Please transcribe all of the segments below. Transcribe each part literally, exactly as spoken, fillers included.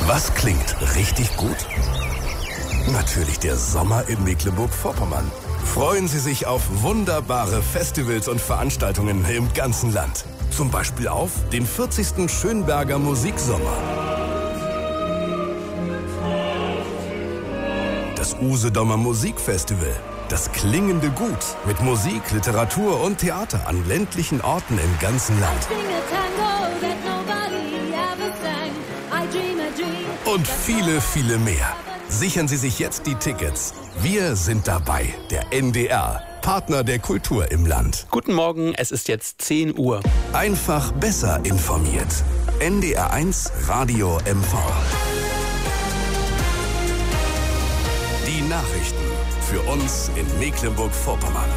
Was klingt richtig gut? Natürlich der Sommer in Mecklenburg-Vorpommern. Freuen Sie sich auf wunderbare Festivals und Veranstaltungen im ganzen Land. Zum Beispiel auf den vierzigsten Schönberger Musiksommer. Das Usedomer Musikfestival. Das klingende Gut mit Musik, Literatur und Theater an ländlichen Orten im ganzen Land. Und viele, viele mehr. Sichern Sie sich jetzt die Tickets. Wir sind dabei, der N D R, Partner der Kultur im Land. Guten Morgen, es ist jetzt zehn Uhr. Einfach besser informiert. N D R eins Radio M V. Die Nachrichten für uns in Mecklenburg-Vorpommern.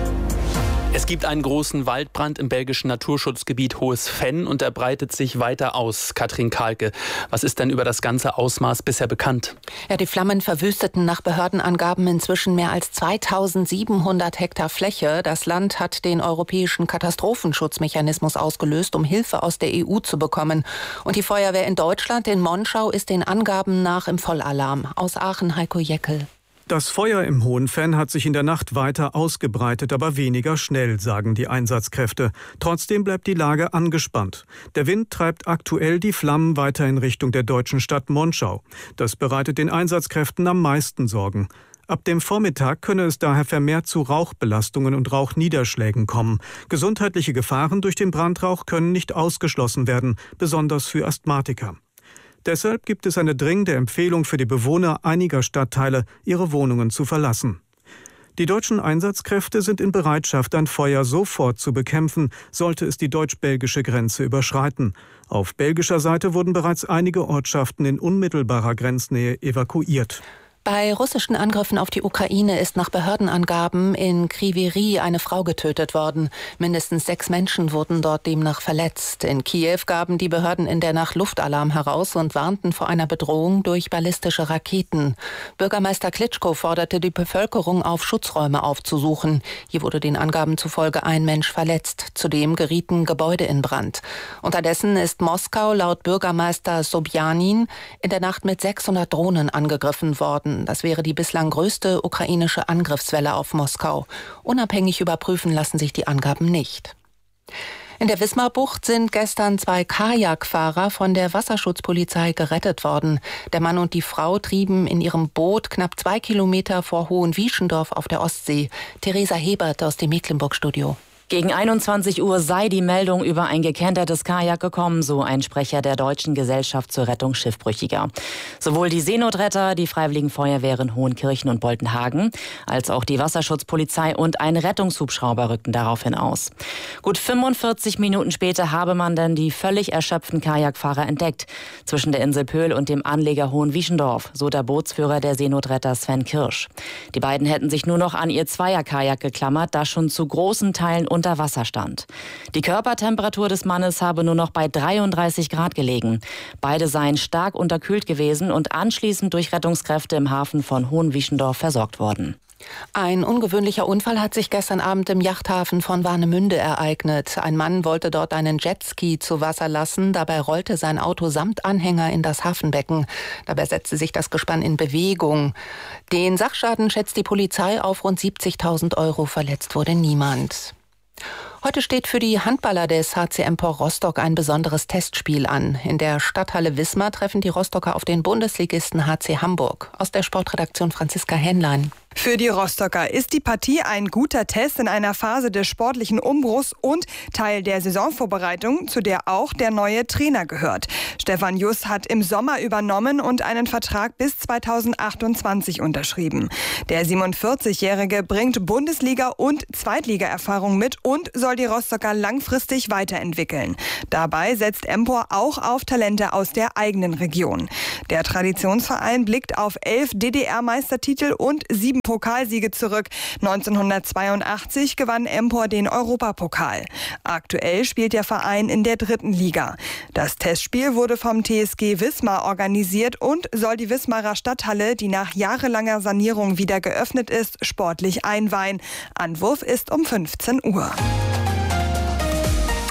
Es gibt einen großen Waldbrand im belgischen Naturschutzgebiet Hohes Venn und er breitet sich weiter aus. Katrin Kahlke, was ist denn über das ganze Ausmaß bisher bekannt? Ja, die Flammen verwüsteten nach Behördenangaben inzwischen mehr als zweitausendsiebenhundert Hektar Fläche. Das Land hat den europäischen Katastrophenschutzmechanismus ausgelöst, um Hilfe aus der E U zu bekommen. Und die Feuerwehr in Deutschland, in Monschau, ist den Angaben nach im Vollalarm. Aus Aachen, Heiko Jeckel. Das Feuer im Hohen Venn hat sich in der Nacht weiter ausgebreitet, aber weniger schnell, sagen die Einsatzkräfte. Trotzdem bleibt die Lage angespannt. Der Wind treibt aktuell die Flammen weiter in Richtung der deutschen Stadt Monschau. Das bereitet den Einsatzkräften am meisten Sorgen. Ab dem Vormittag könne es daher vermehrt zu Rauchbelastungen und Rauchniederschlägen kommen. Gesundheitliche Gefahren durch den Brandrauch können nicht ausgeschlossen werden, besonders für Asthmatiker. Deshalb gibt es eine dringende Empfehlung für die Bewohner einiger Stadtteile, ihre Wohnungen zu verlassen. Die deutschen Einsatzkräfte sind in Bereitschaft, ein Feuer sofort zu bekämpfen, sollte es die deutsch-belgische Grenze überschreiten. Auf belgischer Seite wurden bereits einige Ortschaften in unmittelbarer Grenznähe evakuiert. Bei russischen Angriffen auf die Ukraine ist nach Behördenangaben in Kryvyi Rih eine Frau getötet worden. Mindestens sechs Menschen wurden dort demnach verletzt. In Kiew gaben die Behörden in der Nacht Luftalarm heraus und warnten vor einer Bedrohung durch ballistische Raketen. Bürgermeister Klitschko forderte die Bevölkerung auf, Schutzräume aufzusuchen. Hier wurde den Angaben zufolge ein Mensch verletzt. Zudem gerieten Gebäude in Brand. Unterdessen ist Moskau laut Bürgermeister Sobjanin in der Nacht mit sechshundert Drohnen angegriffen worden. Das wäre die bislang größte ukrainische Angriffswelle auf Moskau. Unabhängig überprüfen lassen sich die Angaben nicht. In der Wismarbucht sind gestern zwei Kajakfahrer von der Wasserschutzpolizei gerettet worden. Der Mann und die Frau trieben in ihrem Boot knapp zwei Kilometer vor Hohenwieschendorf auf der Ostsee. Theresa Hebert aus dem Mecklenburg-Studio. Gegen einundzwanzig Uhr sei die Meldung über ein gekentertes Kajak gekommen, so ein Sprecher der Deutschen Gesellschaft zur Rettung Schiffbrüchiger. Sowohl die Seenotretter, die Freiwilligen Feuerwehren Hohenkirchen und Boltenhagen, als auch die Wasserschutzpolizei und ein Rettungshubschrauber rückten daraufhin aus. Gut fünfundvierzig Minuten später habe man dann die völlig erschöpften Kajakfahrer entdeckt, zwischen der Insel Pöhl und dem Anleger Hohenwieschendorf, so der Bootsführer der Seenotretter Sven Kirsch. Die beiden hätten sich nur noch an ihr Zweierkajak geklammert, das schon zu großen Teilen unter Wasser stand. Die Körpertemperatur des Mannes habe nur noch bei dreiunddreißig Grad gelegen. Beide seien stark unterkühlt gewesen und anschließend durch Rettungskräfte im Hafen von Hohenwieschendorf versorgt worden. Ein ungewöhnlicher Unfall hat sich gestern Abend im Yachthafen von Warnemünde ereignet. Ein Mann wollte dort einen Jetski zu Wasser lassen. Dabei rollte sein Auto samt Anhänger in das Hafenbecken. Dabei setzte sich das Gespann in Bewegung. Den Sachschaden schätzt die Polizei auf rund siebzigtausend Euro. Verletzt wurde niemand. Heute steht für die Handballer des H C Empor Rostock ein besonderes Testspiel an. In der Stadthalle Wismar treffen die Rostocker auf den Bundesligisten H C Hamburg. Aus der Sportredaktion Franziska Henlein. Für die Rostocker ist die Partie ein guter Test in einer Phase des sportlichen Umbruchs und Teil der Saisonvorbereitung, zu der auch der neue Trainer gehört. Stefan Juss hat im Sommer übernommen und einen Vertrag bis zweitausendachtundzwanzig unterschrieben. Der siebenundvierzigjährige bringt Bundesliga- und Zweitliga-Erfahrung mit und soll die Rostocker langfristig weiterentwickeln. Dabei setzt Empor auch auf Talente aus der eigenen Region. Der Traditionsverein blickt auf elf D D R-Meistertitel und sieben Pokalsiege zurück. neunzehnhundertzweiundachtzig gewann Empor den Europapokal. Aktuell spielt der Verein in der dritten Liga. Das Testspiel wurde vom T S G Wismar organisiert und soll die Wismarer Stadthalle, die nach jahrelanger Sanierung wieder geöffnet ist, sportlich einweihen. Anwurf ist um fünfzehn Uhr.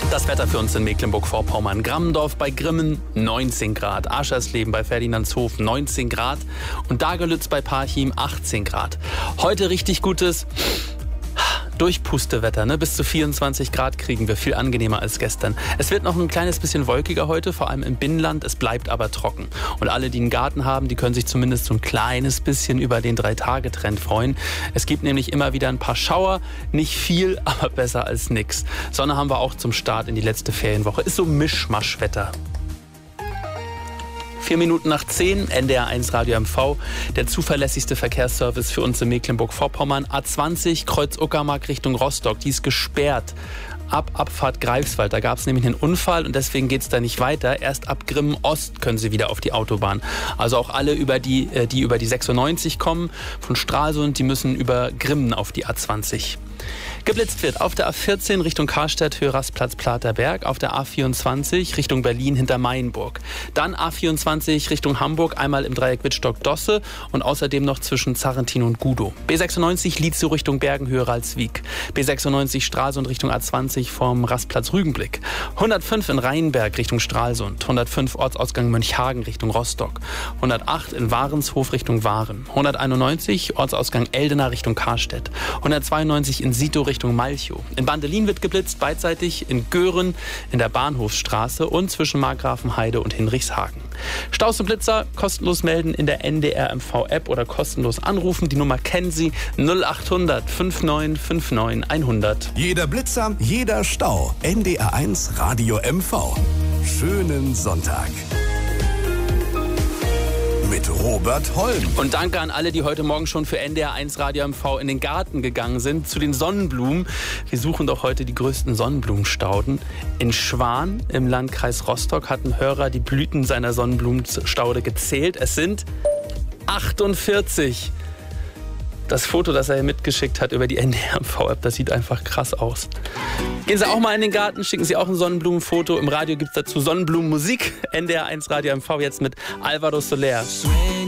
Das Wetter für uns in Mecklenburg-Vorpommern. Grammendorf bei Grimmen neunzehn Grad, Aschersleben bei Ferdinandshof neunzehn Grad und Dagerlütz bei Parchim achtzehn Grad. Heute richtig gutes Durchpustewetter, ne? Bis zu vierundzwanzig Grad kriegen wir, viel angenehmer als gestern. Es wird noch ein kleines bisschen wolkiger heute, vor allem im Binnenland. Es bleibt aber trocken. Und alle, die einen Garten haben, die können sich zumindest so ein kleines bisschen über den Drei-Tage-Trend freuen. Es gibt nämlich immer wieder ein paar Schauer. Nicht viel, aber besser als nix. Sonne haben wir auch zum Start in die letzte Ferienwoche. Ist so Mischmaschwetter. Vier Minuten nach zehn, N D R eins Radio M V, der zuverlässigste Verkehrsservice für uns in Mecklenburg-Vorpommern. A zwanzig, Kreuz Uckermark Richtung Rostock, die ist gesperrt. Ab Abfahrt Greifswald, da gab es nämlich einen Unfall und deswegen geht es da nicht weiter. Erst ab Grimmen Ost können Sie wieder auf die Autobahn. Also auch alle, über die, die über die sechsundneunzig kommen, von Stralsund, die müssen über Grimmen auf die A zwanzig. Geblitzt wird auf der A vierzehn Richtung Karstedt, Hörasplatz, Platerberg, auf der A vierundzwanzig Richtung Berlin hinter Mainburg. Dann A vierundzwanzig Richtung Hamburg, einmal im Dreieck Wittstock-Dosse und außerdem noch zwischen Zarrentin und Gudow. B sechsundneunzig Lietzow Richtung Bergen, Ralswiek. B sechsundneunzig Stralsund Richtung A zwanzig vom Rastplatz Rügenblick. hundertfünf in Rheinberg Richtung Stralsund. hundertfünf Ortsausgang Mönchhagen Richtung Rostock. hundertacht in Warenshof Richtung Waren. hunderteinundneunzig Ortsausgang Eldena Richtung Karstedt. hundertzweiundneunzig in Sito Richtung Malchow. In Bandelin wird geblitzt, beidseitig in Göhren, in der Bahnhofsstraße und zwischen Markgrafenheide und Hinrichshagen. Staus und Blitzer kostenlos melden in der N D R M V-App oder kostenlos anrufen. Die Nummer kennen Sie, null achthundert fünfundneunzig fünfundneunzig hundert. Jeder Blitzer, jeder Stau. N D R eins Radio M V. Schönen Sonntag. Mit Robert Holm. Und danke an alle, die heute Morgen schon für N D R eins Radio M V in den Garten gegangen sind, zu den Sonnenblumen. Wir suchen doch heute die größten Sonnenblumenstauden. In Schwan im Landkreis Rostock hat ein Hörer die Blüten seiner Sonnenblumenstaude gezählt. Es sind achtundvierzig. Das Foto, das er hier mitgeschickt hat über die N D R M V-App, das sieht einfach krass aus. Gehen Sie auch mal in den Garten, schicken Sie auch ein Sonnenblumenfoto. Im Radio gibt es dazu Sonnenblumenmusik. N D R eins Radio M V jetzt mit Alvaro Soler.